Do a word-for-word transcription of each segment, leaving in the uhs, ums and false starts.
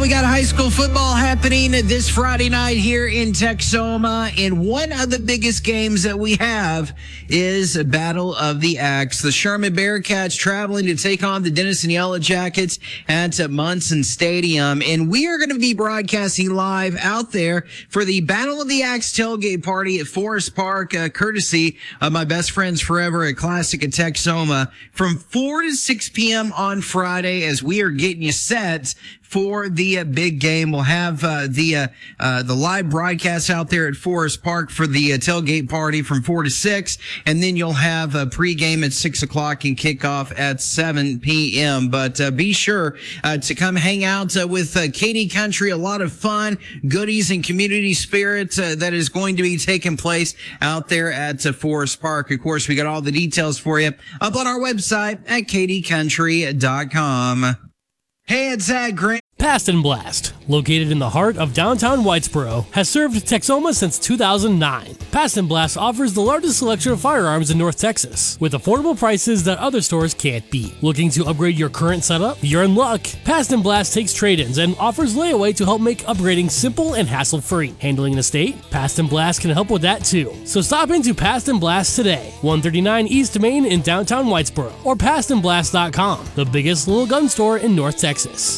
we got high school football happening this Friday night here in Texoma. And one of the biggest games that we have is a Battle of the Axe. The Sherman Bearcats traveling to take on the Denison Yellow Jackets at Munson Stadium. And we are going to be broadcasting live out there for the Battle of the Axe tailgate party at Forest Park, uh, courtesy of my best friends forever at Classic at Texoma, from four to six p.m. on Friday, as we are getting you set for the uh, big game. We'll have uh, the uh, uh, the live broadcast out there at Forest Park for the uh, tailgate party from four to six, and then you'll have a pregame at six o'clock and kickoff at seven p.m. But uh, be sure uh, to come hang out uh, with uh, Katy Country. A lot of fun, goodies, and community spirit uh, that is going to be taking place out there at uh, Forest Park. Of course, we got all the details for you up on our website at katy country dot com. Hey, it's Zach Grant. Past and Blast, located in the heart of downtown Whitesboro, has served Texoma since two thousand nine. Past and Blast offers the largest selection of firearms in North Texas, with affordable prices that other stores can't beat. Looking to upgrade your current setup? You're in luck. Past and Blast takes trade-ins and offers layaway to help make upgrading simple and hassle-free. Handling an estate? Past and Blast can help with that too. So stop into Past and Blast today, one thirty-nine East Main in downtown Whitesboro, or past and blast dot com, the biggest little gun store in North Texas.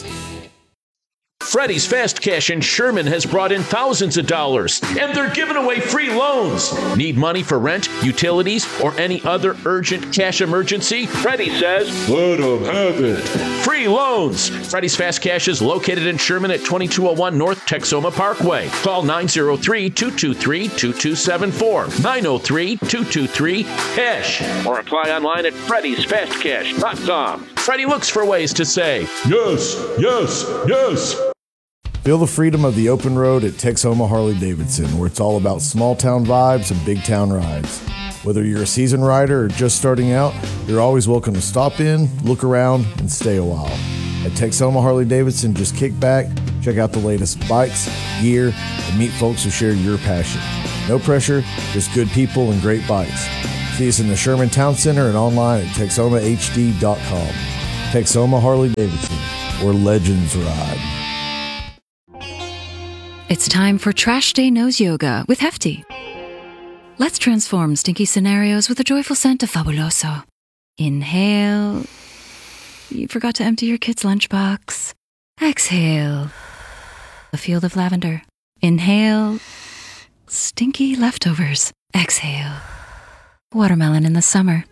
Freddy's Fast Cash in Sherman has brought in thousands of dollars, and they're giving away free loans. Need money for rent, utilities, or any other urgent cash emergency? Freddy says, let them have it. Free loans. Freddy's Fast Cash is located in Sherman at twenty-two oh one North Texoma Parkway. Call nine oh three, two two three, two two seven four, nine oh three, two two three, cash, or apply online at freddys fast cash dot com. Freddy looks for ways to say, yes, yes, yes. Feel the freedom of the open road at Texoma Harley-Davidson, where it's all about small-town vibes and big-town rides. Whether you're a seasoned rider or just starting out, you're always welcome to stop in, look around, and stay a while. At Texoma Harley-Davidson, just kick back, check out the latest bikes, gear, and meet folks who share your passion. No pressure, just good people and great bikes. See us in the Sherman Town Center and online at texoma h d dot com. Texoma Harley-Davidson, where legends ride. It's time for Trash Day Nose Yoga with Hefty. Let's transform stinky scenarios with a joyful scent of Fabuloso. Inhale. You forgot to empty your kid's lunchbox. Exhale. A field of lavender. Inhale. Stinky leftovers. Exhale. Watermelon in the summer.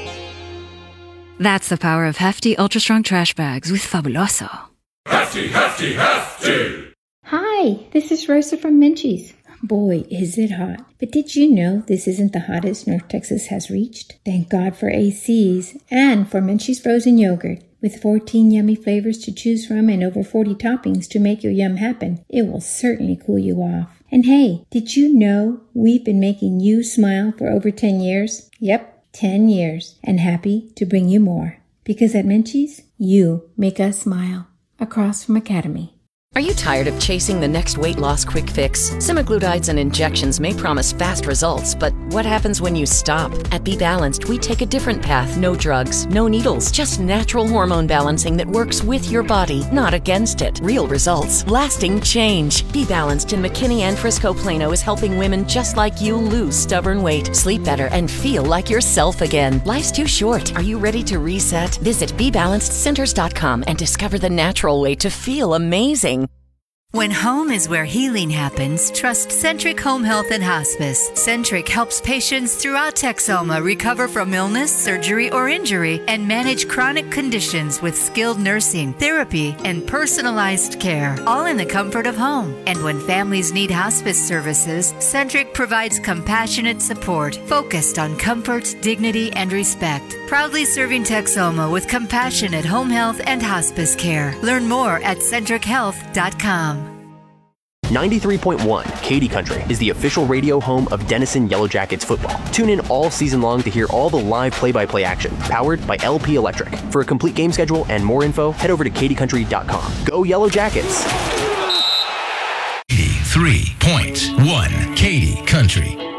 That's the power of Hefty Ultra Strong Trash Bags with Fabuloso. Hefty, Hefty, Hefty! Hi, this is Rosa from Menchie's. Boy, is it hot. But did you know this isn't the hottest North Texas has reached? Thank God for A Cs and for Menchie's frozen yogurt. With fourteen yummy flavors to choose from and over forty toppings to make your yum happen, it will certainly cool you off. And hey, did you know we've been making you smile for over ten years? Yep, ten years. And happy to bring you more. Because at Menchie's, you make us smile. Across from Academy. Are you tired of chasing the next weight loss quick fix? Semaglutides and injections may promise fast results, but what happens when you stop? At Be Balanced, we take a different path. No drugs, no needles, just natural hormone balancing that works with your body, not against it. Real results, lasting change. Be Balanced in McKinney and Frisco Plano is helping women just like you lose stubborn weight, sleep better, and feel like yourself again. Life's too short. Are you ready to reset? Visit be balanced centers dot com and discover the natural way to feel amazing. When home is where healing happens, trust Centric Home Health and Hospice. Centric helps patients throughout Texoma recover from illness, surgery, or injury and manage chronic conditions with skilled nursing, therapy, and personalized care, all in the comfort of home. And when families need hospice services, Centric provides compassionate support focused on comfort, dignity, and respect. Proudly serving Texoma with compassionate home health and hospice care. Learn more at centric health dot com. ninety-three point one Katy Country is the official radio home of Denison Yellow Jackets football. Tune in all season long to hear all the live play-by-play action, powered by L P Electric. For a complete game schedule and more info, head over to katy country dot com. Go Yellow Jackets! eighty-three point one Katy Country.